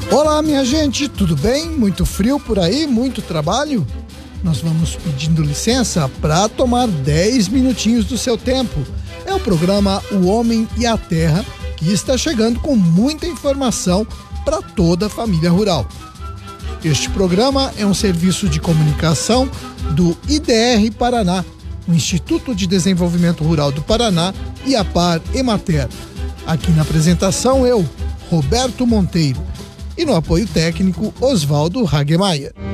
Olá, minha gente, tudo bem? Muito frio por aí? Muito trabalho? Nós vamos pedindo licença para tomar 10 minutinhos do seu tempo. É o programa O Homem e a Terra, que está chegando com muita informação para toda a família rural. Este programa é um serviço de comunicação do IDR Paraná, o Instituto de Desenvolvimento Rural do Paraná e a Par Emater. Aqui na apresentação eu, Roberto Monteiro, e no apoio técnico Oswaldo Hagemeyer.